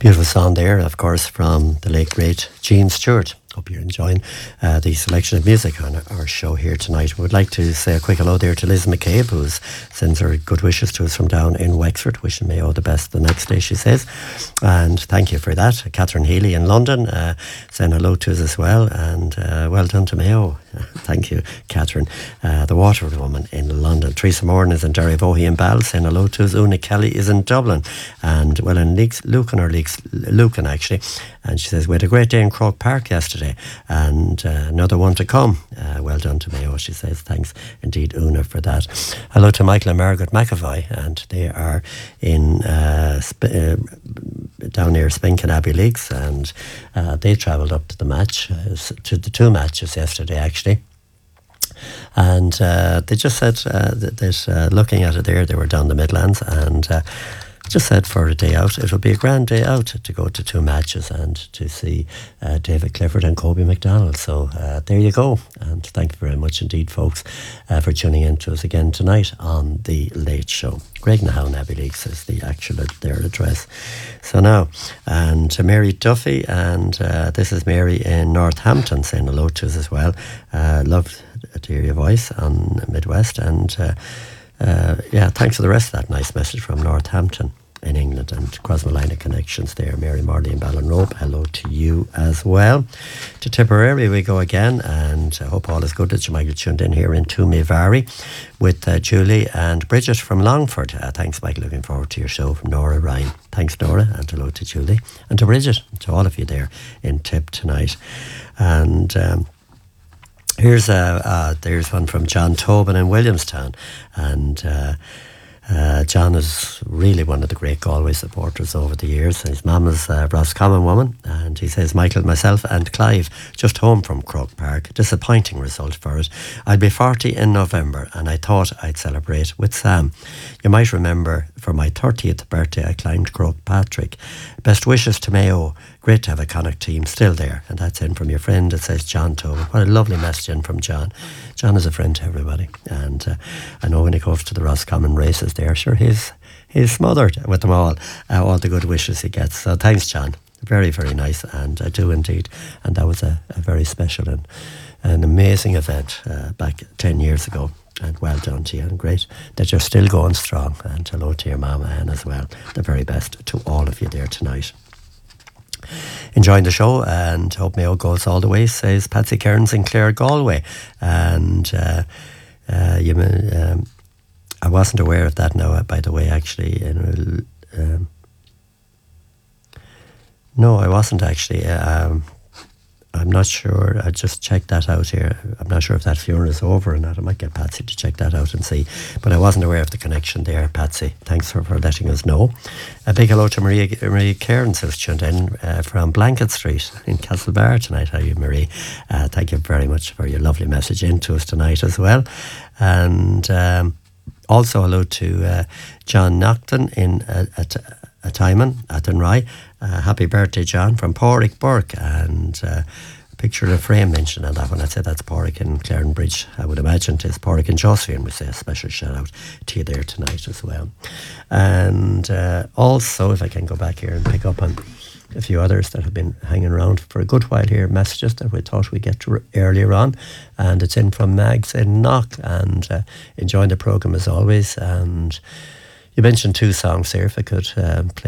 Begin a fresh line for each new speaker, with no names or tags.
Beautiful song there, of course, from the late great Gene Stewart. Hope you're enjoying the selection of music on our show here tonight. We would like to say a quick hello there to Liz McCabe, who sends her good wishes to us from down in Wexford, wishing Mayo the best the next day, she says. And thank you for that. Catherine Healy in London saying hello to us as well. And well done to Mayo. Thank you, Catherine. The Waterford woman in London. Teresa Moran is in Derryvohy in Ball saying hello to us. Una Kelly is in Dublin. And well, in Lucan actually. And she says, we had a great day in Croke Park yesterday and another one to come. Well done to Mayo, she says. Thanks indeed, Una, for that. Hello to Michael and Margaret McAvoy, and they are in down near Spinkin Abbey Leaks, and they travelled up to the match, to the two matches yesterday actually. And they just said that looking at it there, they were down the Midlands, and just said for a day out, it'll be a grand day out to go to two matches and to see David Clifford and Kobe McDonald. So there you go. And thank you very much indeed, folks, for tuning in to us again tonight on The Late Show. Greg-Nahown Abbey Leaks is the actual their address. So now, and to Mary Duffy, and this is Mary in Northampton saying hello to us as well. Loved to hear your voice on Midwest, and yeah, thanks for the rest of that nice message from Northampton in England, and Crossmolina connections there. Mary Marley in Ballinrobe, hello to you as well. To Tipperary we go again, and I hope all is good that you might have tuned in here in Toomevary with Julie and Bridget from Longford. Thanks, Mike, looking forward to your show. From Nora Ryan. Thanks, Nora, and hello to Julie and to Bridget, to all of you there in Tip tonight. And here's one from John Tobin in Williamstown, and John is really one of the great Galway supporters over the years. His mum is a Roscommon woman, and he says, Michael, myself and Clive just home from Croke Park. Disappointing result for it. I'll be 40 in November, and I thought I'd celebrate with Sam. You might remember for my 30th birthday I climbed Croke Patrick. Best wishes to Mayo. Great to have a Connacht team still there. And that's in from your friend, it says John Tobin. What a lovely message in from John. John is a friend to everybody, and I know when he goes to the Roscommon races there, sure he's smothered with them all the good wishes he gets. So thanks, John. Very, very nice, and I do indeed. And that was a very special and an amazing event back 10 years ago. And well done to you, and great that you're still going strong. And hello to your mama Anne as well. The very best to all of you there tonight. Enjoying the show, and hope Mayo goes all the way, says Patsy Kearns in Clare, Galway. And I wasn't aware of that now, by the way, actually. No, I wasn't actually. I'm not sure. I just checked that out here. I'm not sure if that funeral is over or not. I might get Patsy to check that out and see. But I wasn't aware of the connection there, Patsy. Thanks for letting us know. A big hello to Marie Cairns, who's tuned in from Blanket Street in Castlebar tonight. How are you, Marie? Thank you very much for your lovely message in to us tonight as well. And also hello to John Nocton in Atymon, Athenry. Happy birthday, John, from Pádraig Burke, and a picture of a frame mentioned on that one. I'd say that's Pádraig in Clarenbridge. I would imagine it is Pádraig in Josephine. We say a special shout out to you there tonight as well. And also, if I can go back here and pick up on a few others that have been hanging around for a good while here, messages that we thought we'd get to earlier on, and it's in from Mags in Knock, and enjoying the programme as always. And you mentioned two songs here, if I could play